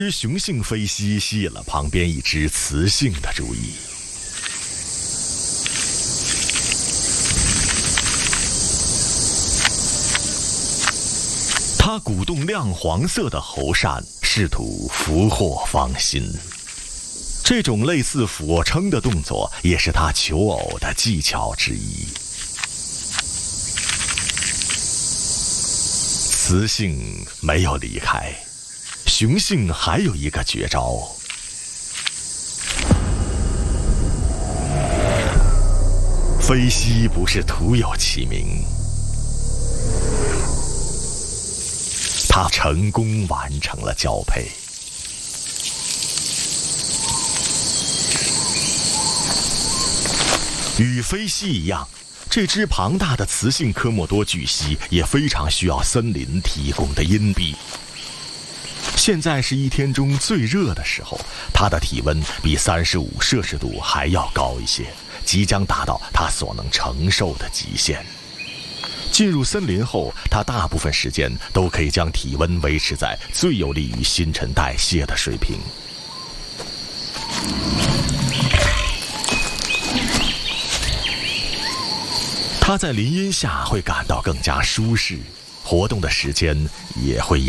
雄性飞蜥吸引了旁边一只雌性的注意。它鼓动亮黄色的喉扇，试图俘获芳心。这种类似俯卧撑的动作，也是它求偶的技巧之一。雌性没有离开，雄性还有一个绝招。飞蜥不是徒有其名，它成功完成了交配。与飞蜥一样，这只庞大的雌性科莫多巨蜥也非常需要森林提供的荫蔽。现在是一天中最热的时候，它的体温比35摄氏度还要高一些，即将达到它所能承受的极限。进入森林后，它大部分时间都可以将体温维持在最有利于新陈代谢的水平。它在林荫下会感到更加舒适，活动的时间也会